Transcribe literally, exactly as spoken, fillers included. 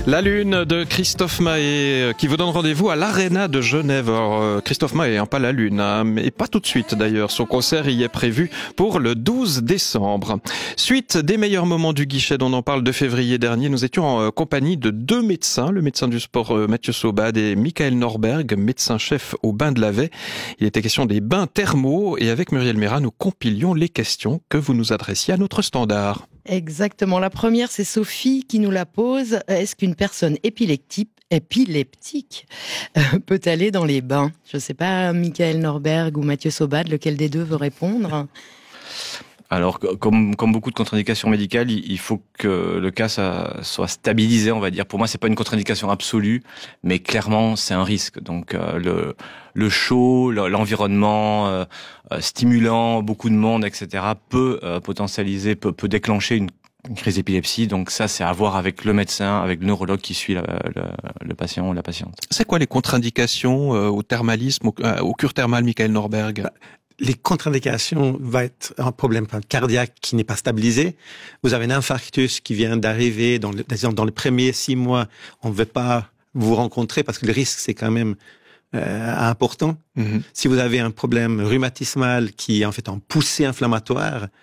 La Lune de Christophe Mahé qui vous donne rendez-vous à l'Arena de Genève. Alors, Christophe Mahé, hein, pas la Lune, hein, mais pas tout de suite d'ailleurs. Son concert y est prévu pour le douze décembre. Suite des meilleurs moments du guichet dont on en parle de février dernier, nous étions en compagnie de deux médecins, le médecin du sport Mathieu Saubade et Michael Norberg, médecin-chef au Bain de Lavey. Il était question des bains thermaux et avec Muriel Mérat, nous compilions les questions que vous nous adressiez à notre standard. Exactement. La première, c'est Sophie qui nous la pose. Est-ce qu'une personne épileptique, épileptique euh, peut aller dans les bains ? Je ne sais pas, Michael Norberg ou Mathieu Saubade, lequel des deux veut répondre ? Alors, comme, comme beaucoup de contre-indications médicales, il faut que le cas ça, soit stabilisé, on va dire. Pour moi, c'est pas une contre-indication absolue, mais clairement, c'est un risque. Donc, euh, le, le chaud, l'environnement euh, stimulant, beaucoup de monde, et cetera, peut euh, potentialiser, peut, peut déclencher une, une crise d'épilepsie. Donc, ça, c'est à voir avec le médecin, avec le neurologue qui suit la, le, le patient ou la patiente. C'est quoi les contre-indications euh, au thermalisme, au, euh, au cure thermale, Michael Norberg ? Bah. Les contre-indications vont être un problème cardiaque qui n'est pas stabilisé. Vous avez un infarctus qui vient d'arriver dans, le, dans les premiers six mois. On ne veut pas vous rencontrer parce que le risque, c'est quand même euh, important. Mm-hmm. Si vous avez un problème rhumatismal qui est en fait en poussée inflammatoire,